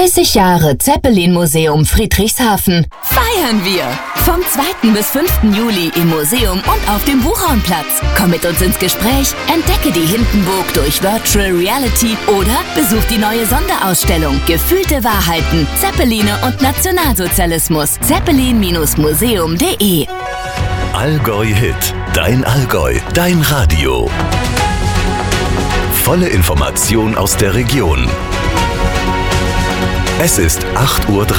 30 Jahre Zeppelin-Museum Friedrichshafen. Feiern wir! Vom 2. bis 5. Juli im Museum und auf dem Buchhornplatz. Komm mit uns ins Gespräch, entdecke die Hindenburg durch Virtual Reality oder besuch die neue Sonderausstellung Gefühlte Wahrheiten, Zeppeline und Nationalsozialismus. Zeppelin-museum.de. Allgäu Hit. Dein Allgäu. Dein Radio. Volle Information aus der Region. Es ist 8:30 Uhr.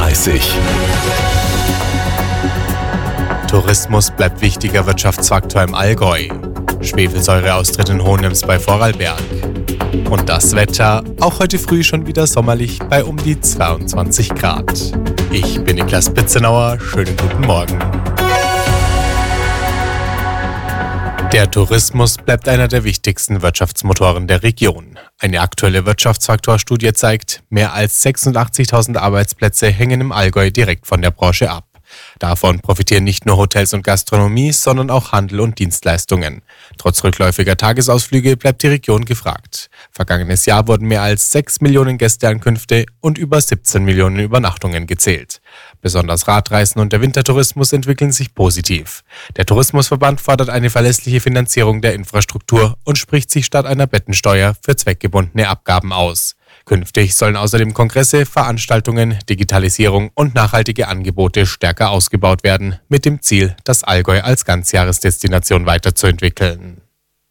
Tourismus bleibt wichtiger Wirtschaftsfaktor im Allgäu. Schwefelsäureaustritt in Hohenems bei Vorarlberg. Und das Wetter, auch heute früh schon wieder sommerlich bei um die 22 Grad. Ich bin Niklas Pitzenauer, schönen guten Morgen. Der Tourismus bleibt einer der wichtigsten Wirtschaftsmotoren der Region. Eine aktuelle Wirtschaftsfaktorstudie zeigt, mehr als 86.000 Arbeitsplätze hängen im Allgäu direkt von der Branche ab. Davon profitieren nicht nur Hotels und Gastronomie, sondern auch Handel und Dienstleistungen. Trotz rückläufiger Tagesausflüge bleibt die Region gefragt. Vergangenes Jahr wurden mehr als 6 Millionen Gästeankünfte und über 17 Millionen Übernachtungen gezählt. Besonders Radreisen und der Wintertourismus entwickeln sich positiv. Der Tourismusverband fordert eine verlässliche Finanzierung der Infrastruktur und spricht sich statt einer Bettensteuer für zweckgebundene Abgaben aus. Künftig sollen außerdem Kongresse, Veranstaltungen, Digitalisierung und nachhaltige Angebote stärker ausgebaut werden, mit dem Ziel, das Allgäu als Ganzjahresdestination weiterzuentwickeln.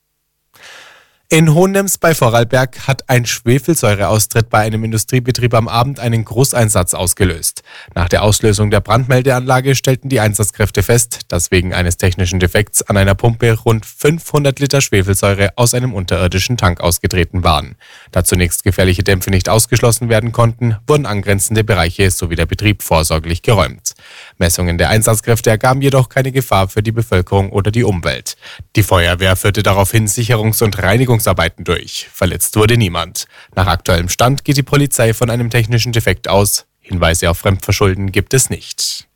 In Hohenems bei Vorarlberg hat ein Schwefelsäureaustritt bei einem Industriebetrieb am Abend einen Großeinsatz ausgelöst. Nach der Auslösung der Brandmeldeanlage stellten die Einsatzkräfte fest, dass wegen eines technischen Defekts an einer Pumpe rund 500 Liter Schwefelsäure aus einem unterirdischen Tank ausgetreten waren. Da zunächst gefährliche Dämpfe nicht ausgeschlossen werden konnten, wurden angrenzende Bereiche sowie der Betrieb vorsorglich geräumt. Messungen der Einsatzkräfte ergaben jedoch keine Gefahr für die Bevölkerung oder die Umwelt. Die Feuerwehr führte daraufhin Sicherungs- und Reinigungsarbeiten durch. Verletzt wurde niemand. Nach aktuellem Stand geht die Polizei von einem technischen Defekt aus. Hinweise auf Fremdverschulden gibt es nicht.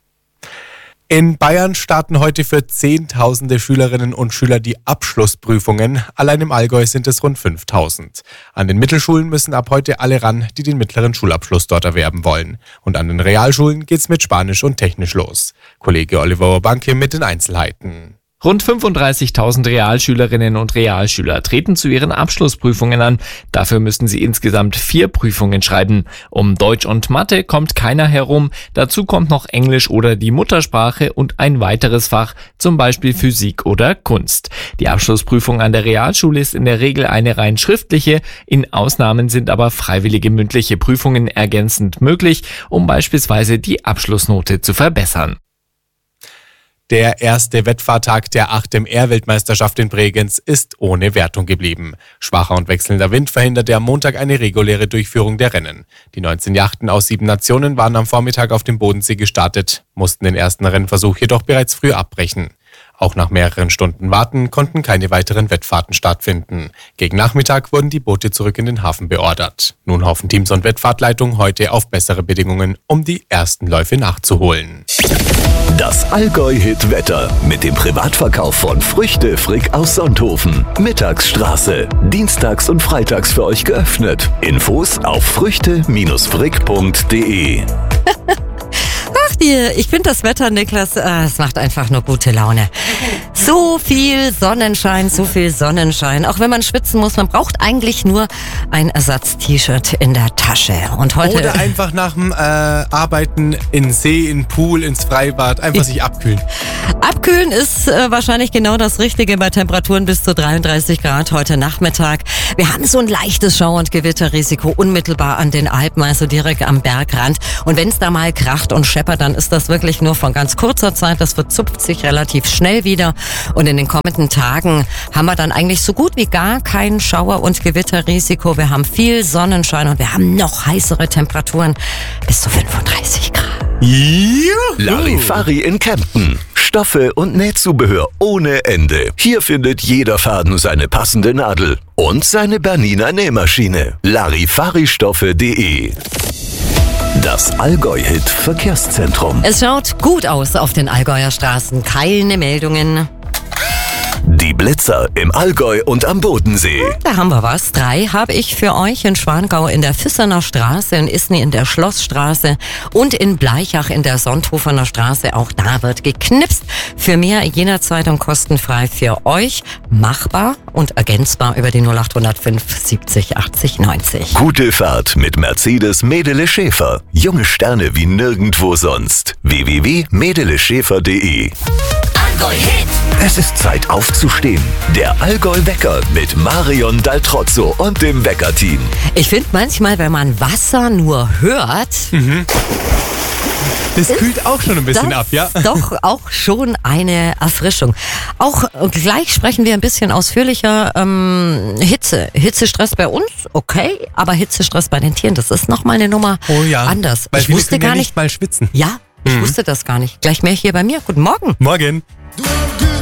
In Bayern starten heute für Zehntausende Schülerinnen und Schüler die Abschlussprüfungen. Allein im Allgäu sind es rund 5.000. An den Mittelschulen müssen ab heute alle ran, die den mittleren Schulabschluss dort erwerben wollen. Und an den Realschulen geht's mit Spanisch und Technisch los. Kollege Oliver Urbanke mit den Einzelheiten. Rund 35.000 Realschülerinnen und Realschüler treten zu ihren Abschlussprüfungen an. Dafür müssen sie insgesamt 4 Prüfungen schreiben. Um Deutsch und Mathe kommt keiner herum. Dazu kommt noch Englisch oder die Muttersprache und ein weiteres Fach, zum Beispiel Physik oder Kunst. Die Abschlussprüfung an der Realschule ist in der Regel eine rein schriftliche. In Ausnahmen sind aber freiwillige mündliche Prüfungen ergänzend möglich, um beispielsweise die Abschlussnote zu verbessern. Der erste Wettfahrtag der 8M-Weltmeisterschaft in Bregenz ist ohne Wertung geblieben. Schwacher und wechselnder Wind verhinderte am Montag eine reguläre Durchführung der Rennen. Die 19 Yachten aus 7 Nationen waren am Vormittag auf dem Bodensee gestartet, mussten den ersten Rennversuch jedoch bereits früh abbrechen. Auch nach mehreren Stunden Warten konnten keine weiteren Wettfahrten stattfinden. Gegen Nachmittag wurden die Boote zurück in den Hafen beordert. Nun hoffen Teams und Wettfahrtleitung heute auf bessere Bedingungen, um die ersten Läufe nachzuholen. Das Allgäu-Hit-Wetter mit dem Privatverkauf von Früchte Frick aus Sonthofen. Mittagsstraße. Dienstags und freitags für euch geöffnet. Infos auf früchte-frick.de. Ich finde das Wetter, Niklas, es macht einfach nur gute Laune. So viel Sonnenschein, auch wenn man schwitzen muss. Man braucht eigentlich nur ein Ersatz-T-Shirt in der Tasche. Und heute oder einfach nach dem Arbeiten in den See, in den Pool, ins Freibad, einfach sich abkühlen. Abkühlen ist wahrscheinlich genau das Richtige bei Temperaturen bis zu 33 Grad heute Nachmittag. Wir haben so ein leichtes Schau- und Gewitterrisiko unmittelbar an den Alpen, also direkt am Bergrand. Und wenn es da mal kracht und scheppert, dann ist das wirklich nur von ganz kurzer Zeit. Das verzupft sich relativ schnell wieder. Und in den kommenden Tagen haben wir dann eigentlich so gut wie gar kein Schauer- und Gewitterrisiko. Wir haben viel Sonnenschein und wir haben noch heißere Temperaturen bis zu 35 Grad. Larifari in Kempten. Stoffe und Nähzubehör ohne Ende. Hier findet jeder Faden seine passende Nadel und seine Bernina Nähmaschine. Larifaristoffe.de. Das Allgäu-Hit Verkehrszentrum. Es schaut gut aus auf den Allgäuer Straßen. Keine Meldungen. Die Blitzer im Allgäu und am Bodensee. Da haben wir was. 3 habe ich für euch in Schwangau in der Füssener Straße, in Isny in der Schlossstraße und in Bleichach in der Sonthofener Straße. Auch da wird geknipst. Für mehr jederzeit und kostenfrei für euch. Machbar und ergänzbar über die 0805 70 80 90. Gute Fahrt mit Mercedes Medele Schäfer. Junge Sterne wie nirgendwo sonst. www.medeleschäfer.de. Allgäu Hit. Es ist Zeit aufzustehen. Der Allgäu-Wecker mit Marion Daltrozzo und dem Wecker-Team. Ich finde manchmal, wenn man Wasser nur hört, Das kühlt auch schon ein bisschen ab, ja? Doch auch schon eine Erfrischung. Auch gleich sprechen wir ein bisschen ausführlicher. Hitze. Hitzestress bei uns, okay, aber Hitzestress bei den Tieren, das ist nochmal eine Nummer anders. Weil ich viele wusste können gar ja nicht mal schwitzen. Ja, ich wusste das gar nicht. Gleich mehr hier bei mir. Guten Morgen. Morgen.